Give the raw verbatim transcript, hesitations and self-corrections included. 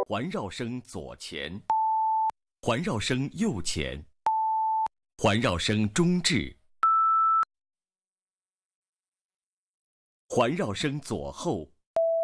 环绕声左前，环绕声右前，环绕声中置，环绕声左后。